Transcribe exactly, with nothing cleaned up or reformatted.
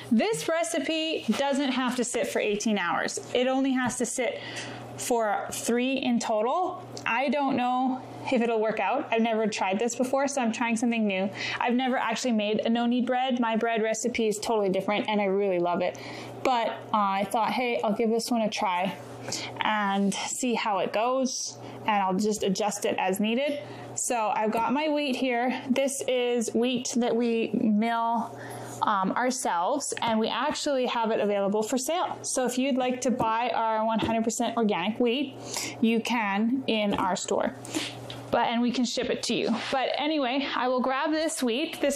This recipe doesn't have to sit for eighteen hours. It only has to sit for three in total. I don't know if it'll work out. I've never tried this before, so I'm trying something new. I've never actually made a no-knead bread. My bread recipe is totally different, and I really love it. But uh, I thought, hey, I'll give this one a try and see how it goes, and I'll just adjust it as needed. So I've got my wheat here. This is wheat that we mill Um, ourselves, and we actually have it available for sale. So if you'd like to buy our one hundred percent organic wheat, you can in our store. But and we can ship it to you. But anyway, I will grab this wheat. This